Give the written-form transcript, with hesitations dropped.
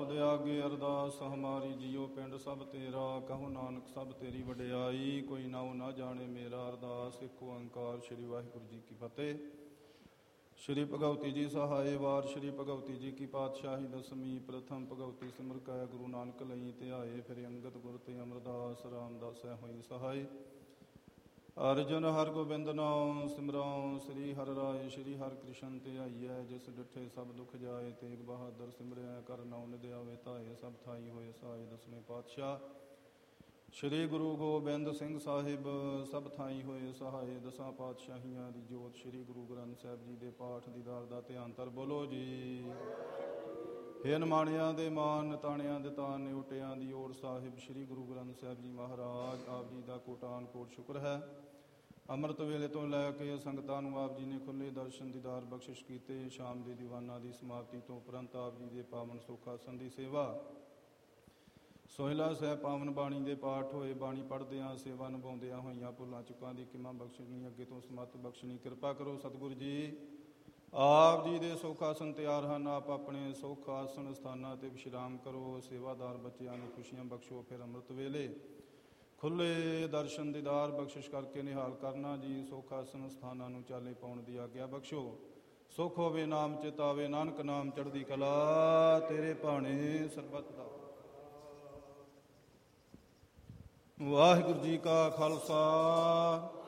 ਤੁਹਾਡੇ ਆਗੇ ਅਰਦਾਸ ਹਮਾਰੀ ਜੀਓ ਪਿੰਡ ਸਭ ਤੇਰਾ, ਕਹੋ ਨਾਨਕ ਸਭ ਤੇਰੀ ਵਡਿਆਈ, ਕੋਈ ਨਾਉ ਨਾ ਜਾਣੇ ਮੇਰਾ। ਅਰਦਾਸ ਇੱਕ ਓੰਕਾਰ ਸ੍ਰੀ ਵਾਹਿਗੁਰੂ ਜੀ ਕੀ ਫਤਿਹ। ਸ਼੍ਰੀ ਭਗਵਤੀ ਜੀ ਸਹਾਏ ਵਾਰ, ਸ਼੍ਰੀ ਭਗਵਤੀ ਜੀ ਕੀ ਪਾਤਸ਼ਾਹੀ ਦਸਵੀਂ। ਪ੍ਰਥਮ ਭਗਵਤੀ ਸਿਮਰ ਕੈ ਗੁਰੂ ਨਾਨਕ ਲਈ ਧਿਆਏ, ਫਿਰ ਅੰਗਦ ਗੁਰ ਤੇ ਅਮਰਦਾਸ ਰਾਮਦਾਸੈ ਹੋਈ ਸਹਾਈ। ਅਰਜਨ ਹਰ ਗੋਬਿੰਦ ਨਾਮ ਸਿਮਰਾਉ, ਸ੍ਰੀ ਹਰਿ ਰਾਏ ਸ਼੍ਰੀ ਹਰਿ ਕ੍ਰਿਸ਼ਨ ਧਿਆਈਐ। ਜਿਸ ਡਿਠੇ ਸਭ ਦੁਖ ਜਾਏ, ਤੇਗ ਬਹਾਦਰ ਸਿਮਰਿਆ ਕਰ ਨਾਉ ਨਿਧ ਆਵੇ ਧਾਏ। ਸਭ ਥਾਈ ਹੋਏ ਸਹਾਏ ਦਸਵੇਂ ਪਾਤਸ਼ਾਹ ਸ਼੍ਰੀ ਗੁਰੂ ਗੋਬਿੰਦ ਸਿੰਘ ਸਾਹਿਬ, ਸਭ ਥਾਈ ਹੋਏ ਸਹਾਏ। ਦਸਾਂ ਪਾਤਸ਼ਾਹੀਆਂ ਦੀ ਜੋਤ ਸ਼੍ਰੀ ਗੁਰੂ ਗ੍ਰੰਥ ਸਾਹਿਬ ਜੀ ਦੇ ਪਾਠ ਦੀਦਾਰ ਦਾ ਧਿਆਨ ਧਰ ਬੋਲੋ ਜੀ। ਹੇ ਨਿਮਾਣਿਆਂ ਦੇ ਮਾਨ, ਨਿਤਾਣਿਆਂ ਦੇ ਤਾਨ, ਨਿਉਟਿਆਂ ਦੀ ਓਟ ਸਾਹਿਬ ਸ਼੍ਰੀ ਗੁਰੂ ਗ੍ਰੰਥ ਸਾਹਿਬ ਜੀ ਮਹਾਰਾਜ ਆਪ ਜੀ ਦਾ ਕੋਟਾਨ ਕੋਟ ਸ਼ੁਕਰ ਹੈ। ਅੰਮ੍ਰਿਤ ਵੇਲੇ ਤੋਂ ਲੈ ਕੇ ਸੰਗਤਾਂ ਨੂੰ ਆਪ ਜੀ ਨੇ ਖੁੱਲ੍ਹੇ ਦਰਸ਼ਨ ਦੀਦਾਰ ਬਖਸ਼ਿਸ਼ ਕੀਤੇ। ਸ਼ਾਮ ਦੇ ਦੀਵਾਨਾਂ ਦੀ ਸਮਾਪਤੀ ਤੋਂ ਉਪਰੰਤ ਆਪ ਜੀ ਦੇ ਪਾਵਨ ਸੁੱਖ ਆਸਣ ਦੀ ਸੇਵਾ, ਸੋਹਿਲਾ ਸਾਹਿਬ ਪਾਵਨ ਬਾਣੀ ਦੇ ਪਾਠ ਹੋਏ। ਬਾਣੀ ਪੜ੍ਹਦਿਆਂ ਸੇਵਾ ਨਿਭਾਉਂਦਿਆਂ ਹੋਈਆਂ ਭੁੱਲਾਂ ਚੁੱਕਾਂ ਦੀ ਕਿਮਾ ਬਖਸ਼ਣੀ, ਅੱਗੇ ਤੋਂ ਸਮੱਤ ਬਖਸ਼ਣੀ। ਕਿਰਪਾ ਕਰੋ ਸਤਿਗੁਰੂ ਜੀ, ਆਪ ਜੀ ਦੇ ਸੁੱਖ ਆਸਣ ਤਿਆਰ ਹਨ, ਆਪ ਆਪਣੇ ਸੁੱਖ ਆਸਣ ਸਥਾਨਾਂ 'ਤੇ ਵਿਸ਼ਰਾਮ ਕਰੋ। ਸੇਵਾਦਾਰ ਬੱਚਿਆਂ ਨੂੰ ਖੁਸ਼ੀਆਂ ਬਖਸ਼ੋ। ਫਿਰ ਅੰਮ੍ਰਿਤ ਵੇਲੇ ਖੁੱਲ੍ਹੇ ਦਰਸ਼ਨ ਦੀਦਾਰ ਬਖਸ਼ਿਸ਼ ਕਰਕੇ ਨਿਹਾਲ ਕਰਨਾ ਜੀ। ਸੁੱਖ ਆਸਣ ਸਥਾਨਾਂ ਨੂੰ ਚਾਲੇ ਪਾਉਣ ਦੀ ਆਗਿਆ ਬਖਸ਼ੋ। ਸੁੱਖ ਹੋਵੇ ਨਾਮ ਚਿਤਾਵੇ, ਨਾਨਕ ਨਾਮ ਚੜ੍ਹਦੀ ਕਲਾ, ਤੇਰੇ ਭਾਣੇ ਸਰਬੱਤ ਦਾ। ਵਾਹਿਗੁਰੂ ਜੀ ਕਾ ਖਾਲਸਾ,